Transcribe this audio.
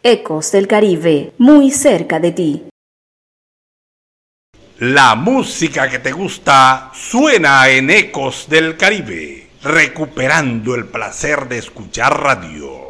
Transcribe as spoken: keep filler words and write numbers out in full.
Ecos del Caribe, muy cerca de ti. La música que te gusta suena en Ecos del Caribe, recuperando el placer de escuchar radio.